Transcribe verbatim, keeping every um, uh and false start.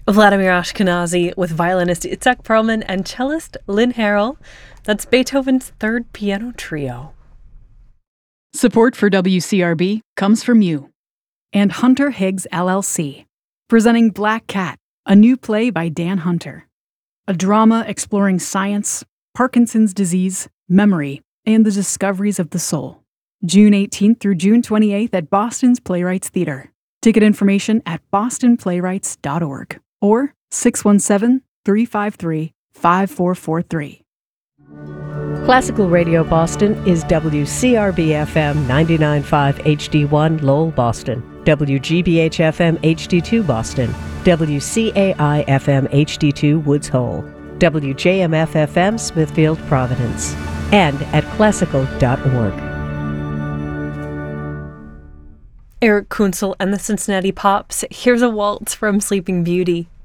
Vladimir Ashkenazy with violinist Itzhak Perlman and cellist Lynn Harrell. That's Beethoven's Third Piano Trio. Support for W C R B comes from you and Hunter Higgs L L C, presenting Black Cat, a new play by Dan Hunter. A drama exploring science, Parkinson's disease, memory, and the discoveries of the soul. June eighteenth through June twenty-eighth at Boston's Playwrights Theatre. Ticket information at boston playwrights dot org or six one seven, three five three, five four four three. Classical Radio Boston is W C R B F M ninety-nine point five H D one Lowell, Boston, W G B H F M H D two Boston, W C A I F M H D two Woods Hole, W J M F F M Smithfield, Providence, and at classical dot org. Eric Kunzel and the Cincinnati Pops. Here's a waltz from Sleeping Beauty.